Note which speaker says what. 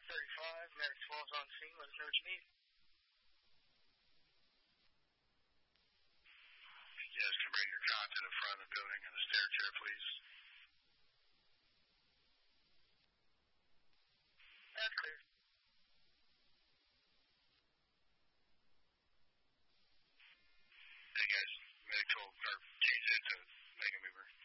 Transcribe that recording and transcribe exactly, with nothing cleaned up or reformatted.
Speaker 1: thirty-five, Medic twelve's on scene. Let us know what you need.
Speaker 2: Yes, can bring your cot to the front of the building and the stair chair, please.
Speaker 1: That's clear.
Speaker 2: Hey guys, Medic twelve, or change it to Mega Mover.